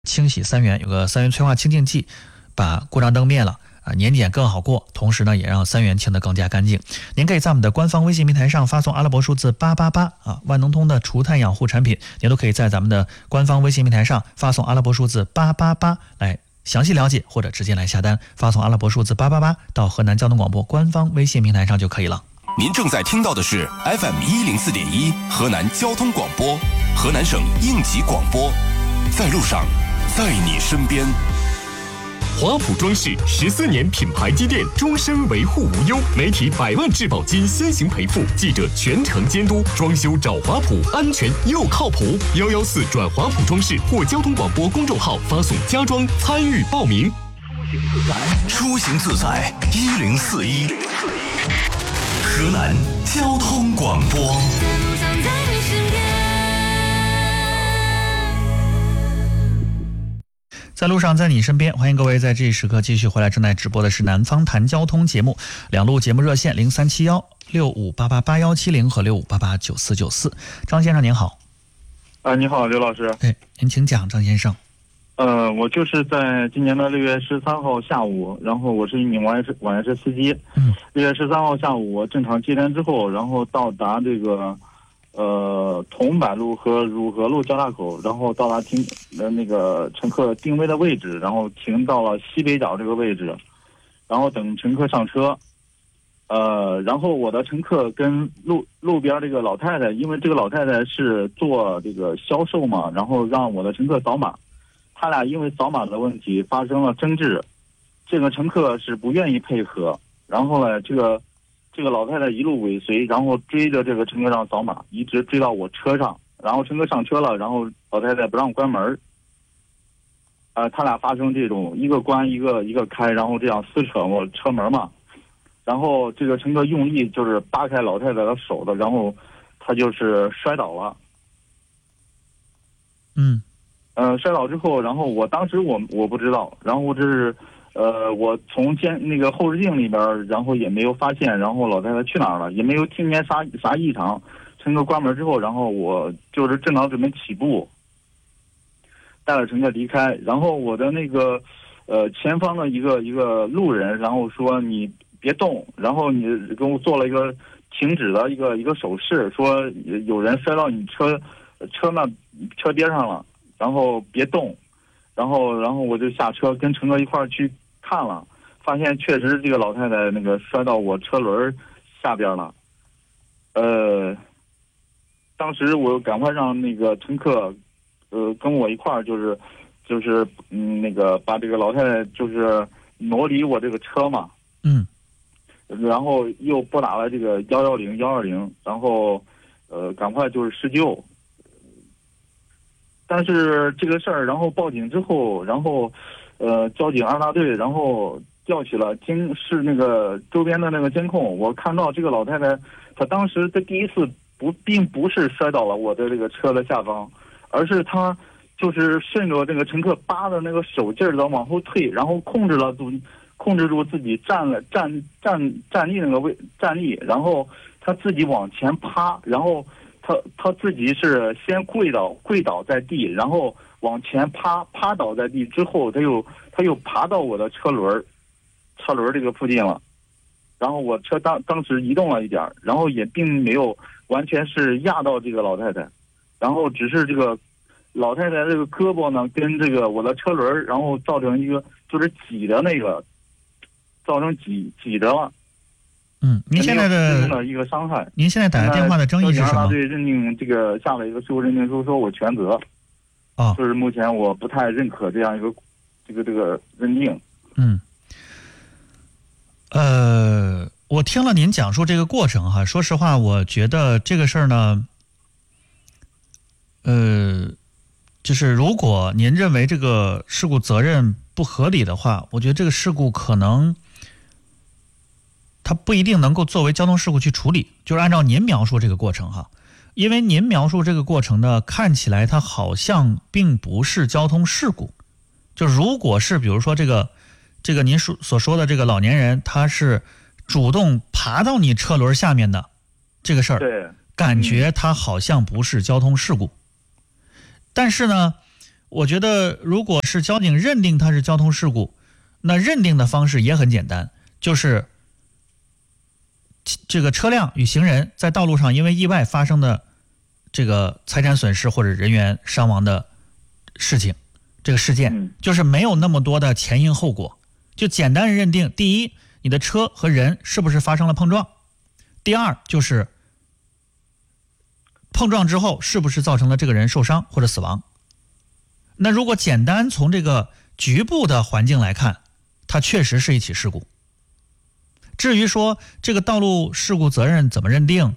清洗三元，有个三元催化清净剂，把故障灯灭了年检更好过，同时呢也让三元清得更加干净。您可以在我们的官方微信平台上发送阿拉伯数字888万能通的除碳养护产品，您都可以在咱们的官方微信平台上发送阿拉伯数字888来详细了解，或者直接来下单，发送阿拉伯数字888到河南交通广播官方微信平台上就可以了。 您正在听到的是 FM104.1 河南交通广播，河南省应急广播，在路上，在你身边。 华普装饰14年品牌积淀，终身维护无忧，媒体100万质保金先行赔付，记者全程监督，装修找华普，安全又靠谱。114转华普装饰或交通广播公众号发送家装参与报名。 出行自在1041，河南交通广播。 在路上，在你身边，欢迎各位在这一时刻继续回来。正在直播的是南方谈交通节目，两路节目热线037165888170和65889494。张先生您好。 你好，刘老师。 您请讲，张先生。 我就是在今年的6月13号下午，然后我是一名网约车司机。6月13号下午，我正常接单之后，然后到达这个桐柏路和汝河路交叉口，然后到达那个乘客定位的位置，然后停到了西北角这个位置，然后等乘客上车。然后我的乘客跟路边这个老太太，因为这个老太太是做这个销售嘛，然后让我的乘客扫码，他俩因为扫码的问题发生了争执，这个乘客是不愿意配合，然后呢，这个老太太一路尾随，然后追着这个乘客让扫码，一直追到我车上，然后乘客上车了，然后老太太不让关门，他俩发生这种一个关一个开，然后这样撕扯我车门嘛，然后这个乘客用力就是扒开老太太的手的，然后他就是摔倒了。摔倒之后，然后我当时我不知道，然后这是我从那个后视镜里边，然后也没有发现，然后老太太去哪儿了，也没有听见啥异常。乘客关门之后，然后我就是正常准备起步，带着乘客离开，然后我的那个前方的一个路人，然后说你别动，然后你跟我做了一个停止的一个手势，说有人摔到你车边上了，然后别动。然后我就下车跟乘客一块儿去看了，发现确实这个老太太那个摔到我车轮下边了。当时我赶快让那个乘客跟我一块儿就是那个把这个老太太就是挪离我这个车嘛。然后又拨打了这个110，然后赶快就是施救。但是这个事儿，然后报警之后，然后交警2大队，然后调取了是那个周边的那个监控，我看到这个老太太，她当时的第一次并不是摔倒了我的这个车的下方，而是她就是顺着这个乘客扒的那个手劲儿的往后退，然后控制住自己站立那个站立，然后她自己往前趴，然后他自己是先跪倒在地，然后往前趴倒在地之后，他又爬到我的车轮这个附近了，然后我车当时移动了一点，然后也并没有完全是压到这个老太太，然后只是这个老太太这个胳膊呢跟这个我的车轮，然后造成一个就是挤的那个，造成挤着了。 您现在的一个伤害。 您现在打的电话的争议是什么？ 对，认定这个下了一个事故认定书，说我全责。就是目前我不太认可这样一个这个认定。 我听了您讲述这个过程哈，说实话，我觉得这个事儿呢，就是如果您认为这个事故责任不合理的话，我觉得这个事故可能它不一定能够作为交通事故去处理，就是按照您描述这个过程哈，因为您描述这个过程呢，看起来它好像并不是交通事故。就如果是比如说这个您所说的这个老年人，他是主动爬到你车轮下面的这个事儿， 对， 感觉他好像不是交通事故。但是呢， 我觉得如果是交警认定它是交通事故，那认定的方式也很简单，就是这个车辆与行人在道路上因为意外发生的这个财产损失或者人员伤亡的事情，这个事件就是没有那么多的前因后果，就简单认定：第一，你的车和人是不是发生了碰撞；第二，就是碰撞之后是不是造成了这个人受伤或者死亡。那如果简单从这个局部的环境来看，它确实是一起事故。至于说这个道路事故责任怎么认定，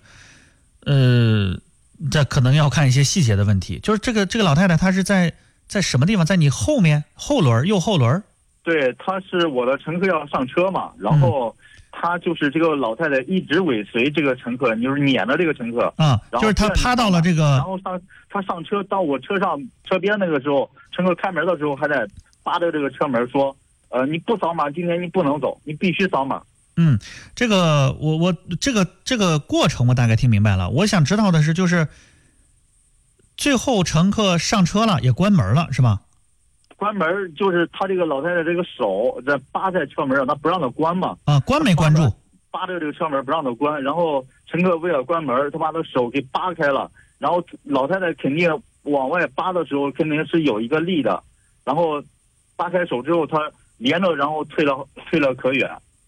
这可能要看一些细节的问题。就是这个老太太她是在什么地方？在你后面后轮右后轮？ 对，她是我的乘客要上车嘛，然后她就是这个老太太一直尾随这个乘客，就是撵着这个乘客啊，就是她趴到了这个， 然后她上车到我车边那个时候，乘客开门的时候还在扒着这个车门说，你不扫码，今天你不能走，你必须扫码。 这个我这个过程我大概听明白了。我想知道的是，就是最后乘客上车了，也关门了，是吧？ 关门就是他这个老太太这个手在扒在车门上，他不让他关嘛。 啊，关没关住？ 扒着这个车门不让他关，然后乘客为了关门，他把他手给扒开了，然后老太太肯定往外扒的时候肯定是有一个力的，然后扒开手之后，他连着然后退了可远。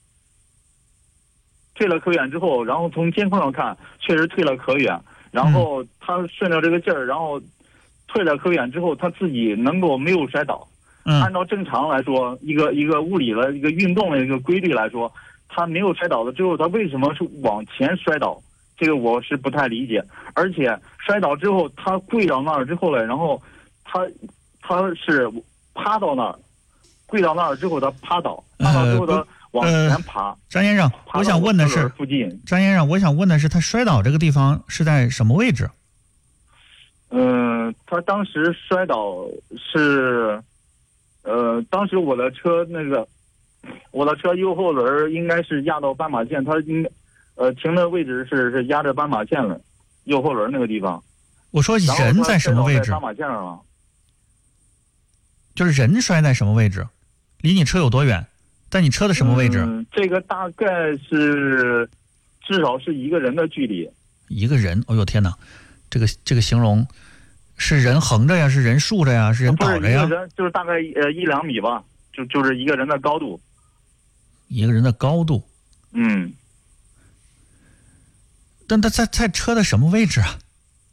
退了可远之后，然后从监控上看，确实退了可远。然后他顺着这个劲儿，然后退了可远之后，他自己能够没有摔倒。按照正常来说，一个物理的一个运动的一个规律来说，他没有摔倒了之后，他为什么是往前摔倒？这个我是不太理解。而且摔倒之后，他跪到那儿之后了，然后他是趴到那儿，跪到那儿之后他趴倒，趴倒之后他往前爬。 张先生，我想问的是，张先生，我想问的是，他摔倒这个地方是在什么位置？ 他当时摔倒是，当时我的车右后轮应该是压到斑马线，他停的位置是压着斑马线了，右后轮那个地方。 我说人在什么位置？ 斑马线上了。 就是人摔在什么位置？离你车有多远？在你车的什么位置？ 这个大概是至少是一个人的距离。 一个人？哎呦天哪，这个形容是人横着呀，是人竖着呀，是人倒着呀？ 一个人就是大概1-2米吧，就是一个人的高度。 一个人的高度。但他在车的什么位置啊？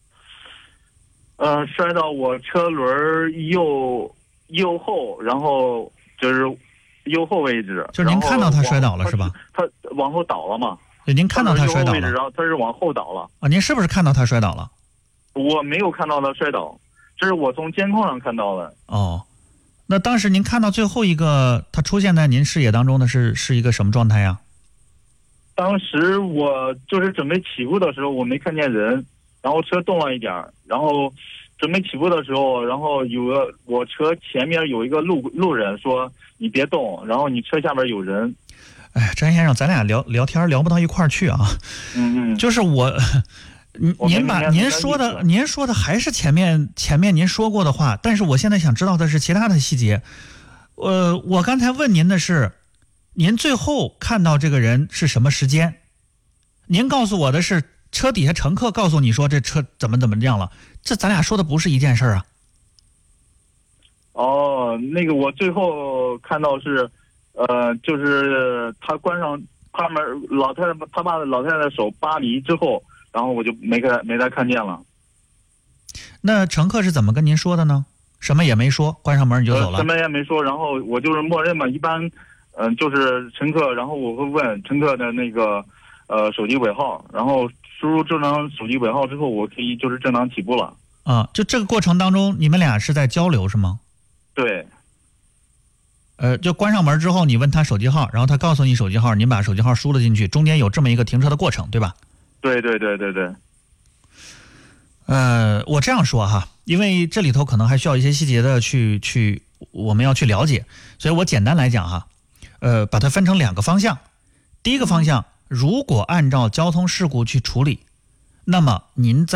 摔到我车轮右后，然后就是右后位置。 就是您看到他摔倒了是吧？ 他往后倒了嘛？ 对，您看到他摔倒了， 然后他是往后倒了。 啊，您是不是看到他摔倒了？ 我没有看到他摔倒，这是我从监控上看到的。 哦，那当时您看到最后一个他出现在您视野当中的是一个什么状态呀？ 当时我就是准备起步的时候，我没看见人，然后车动了一点，然后准备起步的时候，然后我车前面有一个路人说你别动，然后你车下边有人。 哎，张先生，咱俩聊天聊不到一块儿去啊。就是您说的还是前面您说过的话，但是我现在想知道的是其他的细节。我刚才问您的是，您最后看到这个人是什么时间？您告诉我的是车底下乘客告诉你说这车怎么样了，这咱俩说的不是一件事啊。 哦，那个我最后看到是，就是他关上他门，他把老太太的手扒离之后，然后我就没再看见了。 那乘客是怎么跟您说的呢？什么也没说，关上门你就走了？ 什么也没说，然后我就是默认嘛，一般，就是乘客，然后我会问乘客的那个手机尾号，然后输入正常手机尾号之后，我可以就是正常起步了。 啊，就这个过程当中，你们俩是在交流是吗？ 对。 就关上门之后，你问他手机号，然后他告诉你手机号，您把手机号输了进去，中间有这么一个停车的过程，对吧？ 对。 我这样说哈，因为这里头可能还需要一些细节的我们要去了解，所以我简单来讲哈，把它分成2个方向。第一个方向，如果按照交通事故去处理，那么您在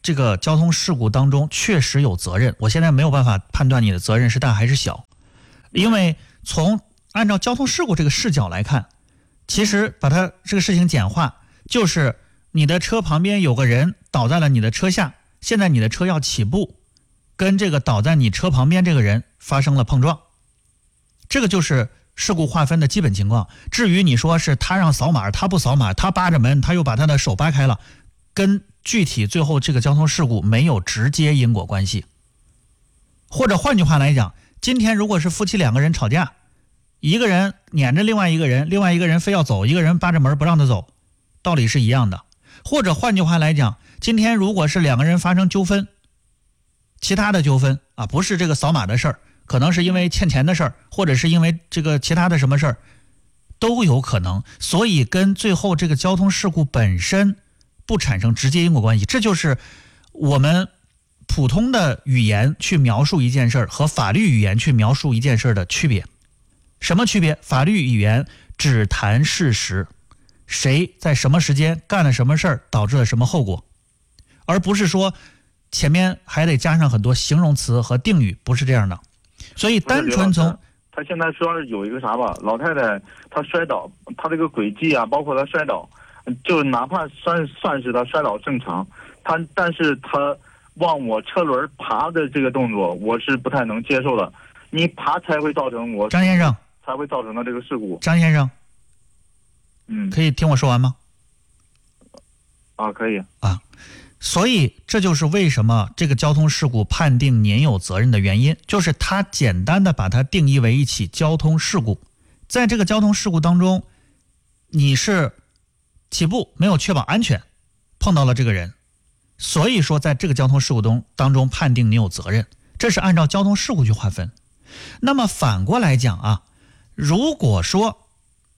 这个交通事故当中确实有责任，我现在没有办法判断你的责任是大还是小，因为按照交通事故这个视角来看，其实把它这个事情简化，就是你的车旁边有个人倒在了你的车下，现在你的车要起步，跟这个倒在你车旁边这个人发生了碰撞，这个就是事故划分的基本情况。至于你说是他让扫码，他不扫码，他扒着门，他又把他的手扒开了，跟具体最后这个交通事故没有直接因果关系。或者换句话来讲，今天如果是夫妻两个人吵架，一个人撵着另外一个人，另外一个人非要走，一个人扒着门不让他走，道理是一样的。或者换句话来讲，今天如果是两个人发生纠纷，其他的纠纷啊，不是这个扫码的事儿，可能是因为欠钱的事儿，或者是因为这个其他的什么事儿，都有可能。所以跟最后这个交通事故本身不产生直接因果关系，这就是我们普通的语言去描述一件事儿和法律语言去描述一件事儿的区别。什么区别？法律语言只谈事实，谁在什么时间干了什么事儿，导致了什么后果，而不是说前面还得加上很多形容词和定语，不是这样的。所以单纯从他现在说有一个啥吧，老太太她摔倒，她这个轨迹啊，包括她摔倒，就哪怕算是她摔倒正常，但是她往我车轮爬的这个动作，我是不太能接受的。你爬才会造成张先生才会造成的这个事故。 张先生，可以听我说完吗？ 啊，可以啊。所以这就是为什么这个交通事故判定您有责任的原因，就是他简单的把它定义为一起交通事故。在这个交通事故当中，你是起步没有确保安全，碰到了这个人，所以说在这个交通事故当中判定你有责任，这是按照交通事故去划分。那么反过来讲啊，如果说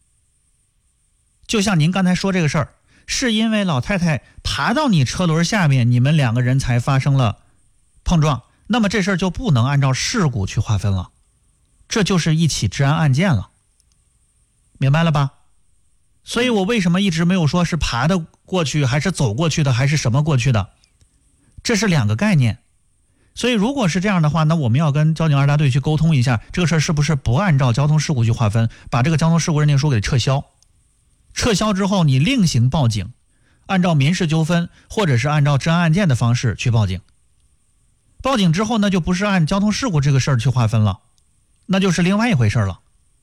就像您刚才说这个事儿，是因为老太太爬到你车轮下面，你们两个人才发生了碰撞，那么这事儿就不能按照事故去划分了，这就是一起治安案件了，明白了吧？所以我为什么一直没有说是爬的过去还是走过去的还是什么过去的，这是两个概念。所以如果是这样的话，那我们要跟交警2大队去沟通一下，这个事儿是不是不按照交通事故去划分，把这个交通事故认定书给撤销。撤销之后你另行报警，按照民事纠纷或者是按照治安案件的方式去报警。报警之后呢，就不是按交通事故这个事儿去划分了，那就是另外一回事了。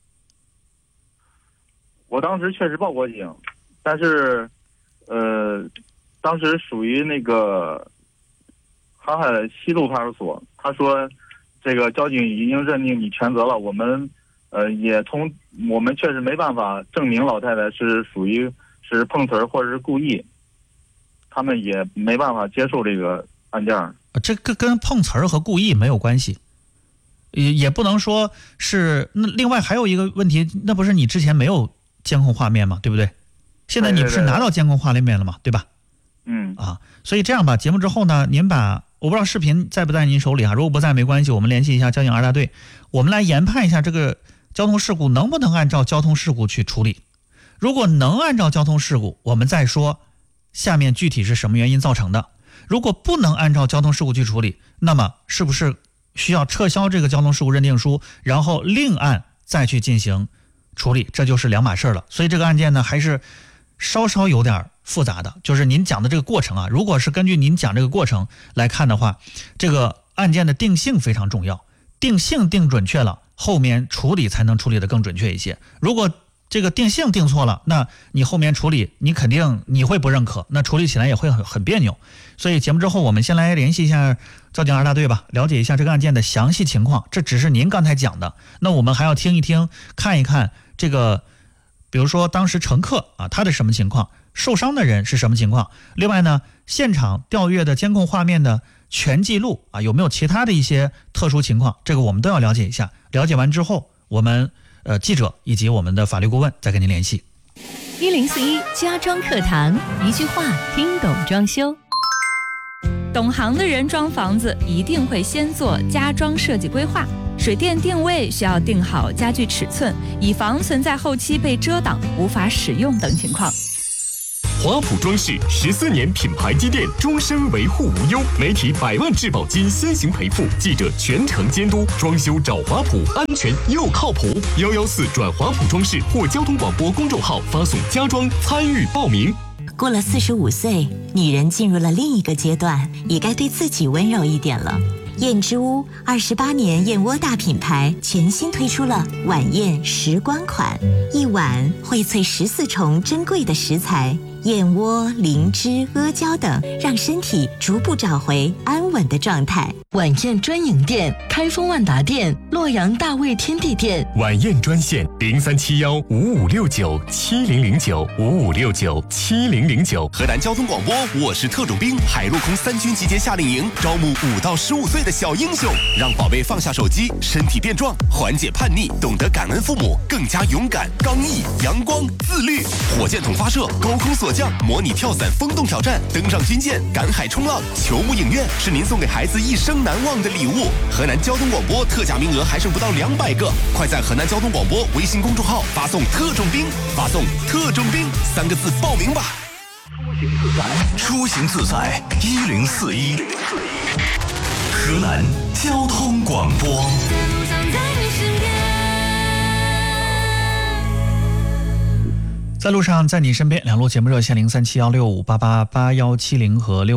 我当时确实报过警，但是当时属于那个航海西路派出所，他说这个交警已经认定你全责了，我们我们确实没办法证明老太太是属于是碰瓷儿或者是故意，他们也没办法接受这个案件。 这个跟碰瓷儿和故意没有关系，也不能说是。那另外还有一个问题，那不是你之前没有监控画面吗？对不对？现在你不是拿到监控画面了吗？对吧？所以这样吧，节目之后呢，您我不知道视频在不在您手里啊？如果不在没关系，我们联系一下交警2大队，我们来研判一下这个交通事故能不能按照交通事故去处理。如果能按照交通事故，我们再说下面具体是什么原因造成的。如果不能按照交通事故去处理，那么是不是需要撤销这个交通事故认定书，然后另案再去进行处理，这就是两码事了。所以这个案件呢，还是稍稍有点复杂的，就是您讲的这个过程啊，如果是根据您讲这个过程来看的话，这个案件的定性非常重要，定性定准确了，后面处理才能处理得更准确一些。如果这个定性定错了，那你后面处理你肯定你会不认可，那处理起来也会很别扭。所以节目之后我们先来联系一下交警2大队吧，了解一下这个案件的详细情况。这只是您刚才讲的，那我们还要听一听看一看这个比如说当时乘客啊他的什么情况，受伤的人是什么情况，另外呢现场调阅的监控画面的全记录啊有没有其他的一些特殊情况，这个我们都要了解一下。了解完之后，我们记者以及我们的法律顾问再跟您联系。 1041家装课堂，一句话听懂装修。懂行的人装房子一定会先做家装设计规划，水电定位需要定好家具尺寸，以防存在后期被遮挡无法使用等情况。 华普装饰14年品牌积淀，终身维护无忧，媒体100万质保金先行赔付，记者全程监督，装修找华普，安全又靠谱。114转华普装饰或交通广播公众号发送家装参与报名。 过了45岁，女人进入了另一个阶段，也该对自己温柔一点了。燕之屋28年燕窝大品牌全新推出了晚宴时光款，一碗荟萃14重珍贵的食材，燕窝、灵芝、阿胶等，让身体逐步找回安稳的状态。 晚宴专营店：开封万达店、洛阳大卫天地店。 晚宴专线03715569700955697009。 河南交通广播，我是特种兵，海陆空3军集结夏令营，招募5到15岁的小英雄，让宝贝放下手机，身体变壮，缓解叛逆，懂得感恩父母，更加勇敢、刚毅、阳光、自律。火箭筒发射，高空锁降，模拟跳伞风洞挑战，登上军舰，赶海冲浪，球幕影院是您送给孩子一生难忘的礼物。河南交通广播特价名额还剩不到200个，快在河南交通广播微信公众号发送特种兵，发送特种兵3个字报名吧。 出行自在1041，河南交通广播。 在路上，在你身边，两路节目热线037165888170和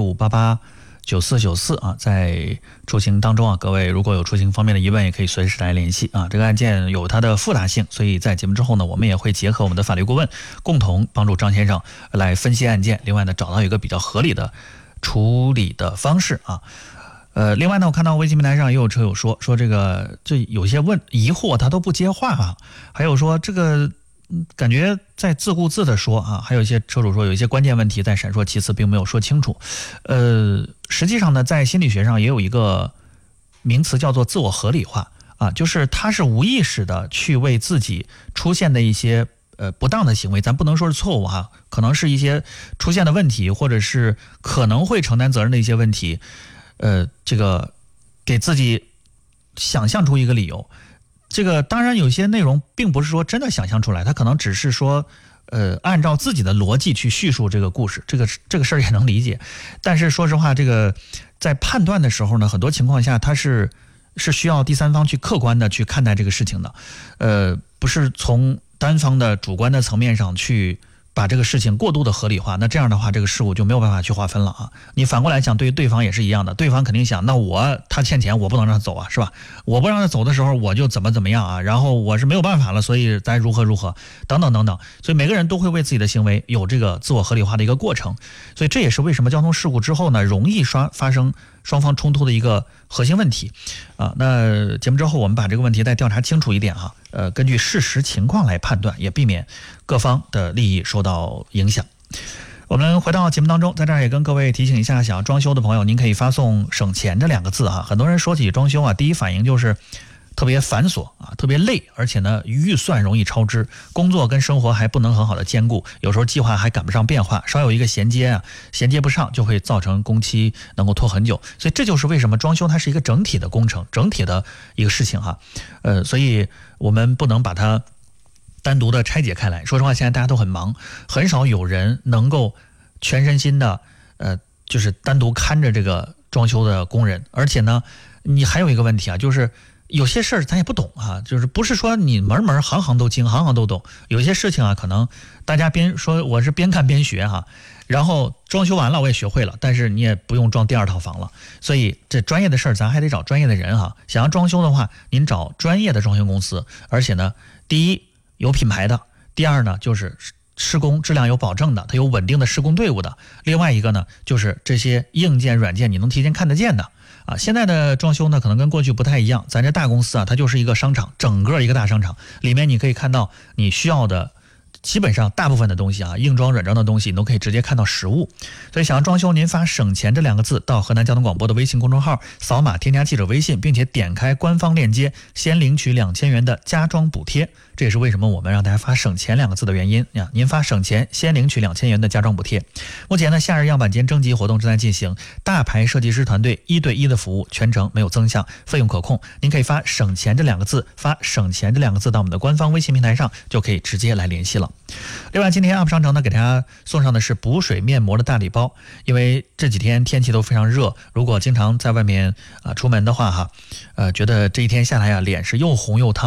65889494啊，在出行当中啊，各位如果有出行方面的疑问，也可以随时来联系啊。这个案件有它的复杂性，所以在节目之后呢，我们也会结合我们的法律顾问，共同帮助张先生来分析案件，另外呢，找到一个比较合理的处理的方式啊。另外呢，我看到微信平台上也有车友说这个有些疑惑他都不接话啊，还有说这个感觉在自顾自的说啊，还有一些车主说有一些关键问题在闪烁其词，并没有说清楚。实际上呢，在心理学上也有一个名词叫做自我合理化啊，就是他是无意识的去为自己出现的一些不当的行为，咱不能说是错误哈，可能是一些出现的问题，或者是可能会承担责任的一些问题，这个给自己想象出一个理由。这个当然有些内容并不是说真的想象出来，他可能只是说按照自己的逻辑去叙述这个故事，这个事儿也能理解。但是说实话，这个在判断的时候呢，很多情况下他是需要第三方去客观的去看待这个事情的，不是从单方的主观的层面上去把这个事情过度的合理化，那这样的话这个事物就没有办法去划分了啊。你反过来讲，对于对方也是一样的，对方肯定想，那他欠钱，我不能让他走啊，是吧？我不让他走的时候，我就怎么样啊，然后我是没有办法了，所以咱如何等等等等。所以每个人都会为自己的行为有这个自我合理化的一个过程，所以这也是为什么交通事故之后呢，容易发生双方冲突的一个核心问题啊。那节目之后我们把这个问题再调查清楚一点啊，根据事实情况来判断，也避免各方的利益受到影响。我们回到节目当中，在这儿也跟各位提醒一下，想要装修的朋友，您可以发送省钱这2个字啊。很多人说起装修啊，第一反应就是特别繁琐啊，特别累，而且呢预算容易超支，工作跟生活还不能很好的兼顾，有时候计划还赶不上变化，稍有一个衔接不上，就会造成工期能够拖很久。所以这就是为什么装修它是一个整体的工程，整体的一个事情哈。所以我们不能把它单独的拆解开来。说实话，现在大家都很忙，很少有人能够全身心的就是单独看着这个装修的工人。而且呢，你还有一个问题啊，就是有些事儿咱也不懂啊，就是不是说你门行行都精，行行都懂。有些事情啊，可能大家我是边看边学哈，然后装修完了我也学会了，但是你也不用装第2套房了。所以这专业的事儿咱还得找专业的人哈。想要装修的话，您找专业的装修公司，而且呢，第一有品牌的，第二呢就是施工质量有保证的，它有稳定的施工队伍的。另外一个呢，就是这些硬件软件你能提前看得见的啊。现在的装修呢，可能跟过去不太一样，咱这大公司啊，它就是一个商场，整个一个大商场，里面你可以看到你需要的基本上大部分的东西啊，硬装软装的东西你都可以直接看到实物。所以想要装修，您发省钱这2个字到河南交通广播的微信公众号，扫码添加记者微信，并且点开官方链接，先领取2000元的家装补贴。这也是为什么我们让大家发省钱2个字的原因呀。您发省钱，先领取2000元的家装补贴。目前呢，夏日样板间征集活动正在进行，大牌设计师团队1对1的服务，全程没有增项，费用可控。您可以发省钱这2个字，发省钱这2个字到我们的官方微信平台上，就可以直接来联系了。 了。另外，今天 UP 商城呢给大家送上的是补水面膜的大礼包，因为这几天天气都非常热，如果经常在外面出门的话哈，觉得这一天下来呀脸是又红又烫。